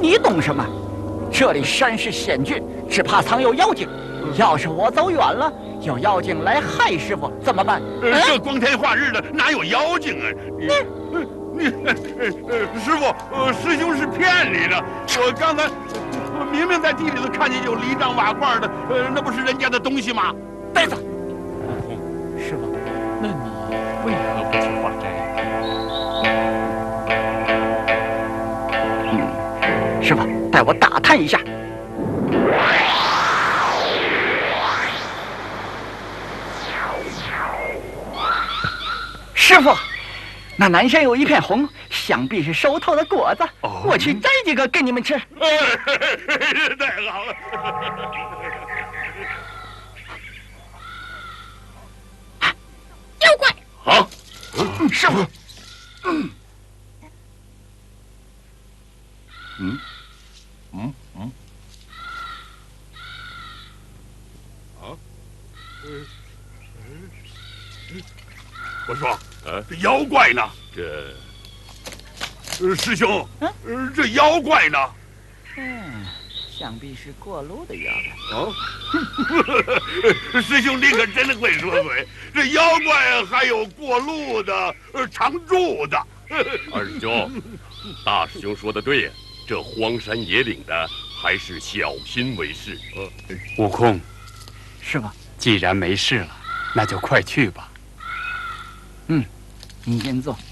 你懂什么？这里山势险峻，只怕藏有妖精。要是我走远了，有妖精来害师傅怎么办？ 这光天化日的，哪有妖精啊？你师傅，师兄是骗你的。我刚才明明在地里头看见有犁杖瓦罐的，那不是人家的东西吗？ 呆子， 师傅，那你为何不去化斋？ 师傅，带我打探一下。师傅，那南山有一片红，想必是熟透的果子。我去摘几个给你们吃。 太好了！ 妖怪！ 好， 师傅。 我说，这妖怪呢？师兄，这妖怪呢？ 想必是过路的妖怪。师兄，你可真会说嘴。这妖怪还有过路的，常住的。 二师兄，大师兄说的对呀，这荒山野岭的，还是小心为是。 悟空， 师傅， 既然没事了，那就快去吧。 您先坐。